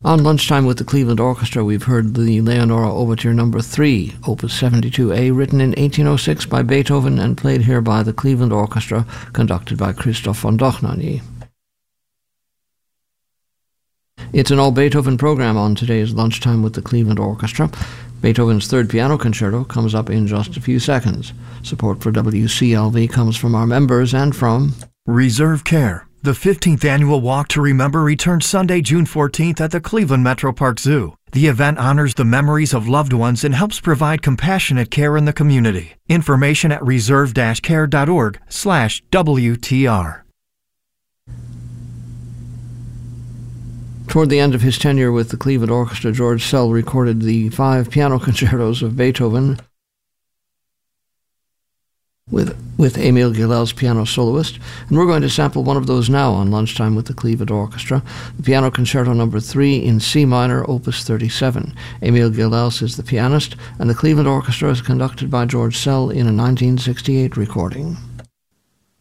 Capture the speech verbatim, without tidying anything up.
On Lunchtime with the Cleveland Orchestra, we've heard the Leonora Overture number three, Opus seventy-two A, written in eighteen oh six by Beethoven and played here by the Cleveland Orchestra, conducted by Christoph von Dohnanyi. It's an all-Beethoven program on today's Lunchtime with the Cleveland Orchestra. Beethoven's Third Piano Concerto comes up in just a few seconds. Support for W C L V comes from our members and from Reserve Care. The fifteenth Annual Walk to Remember returns Sunday, June fourteenth at the Cleveland Metro Park Zoo. The event honors the memories of loved ones and helps provide compassionate care in the community. Information at reserve dash care dot org slash W T R. Toward the end of his tenure with the Cleveland Orchestra, George Szell recorded the five piano concertos of Beethoven with with Emil Gilel's piano soloist, and we're going to sample one of those now on Lunchtime with the Cleveland Orchestra, the Piano Concerto number three in C minor, Opus thirty-seven. Emil Gilels is the pianist, and the Cleveland Orchestra is conducted by George Szell in a nineteen sixty-eight recording.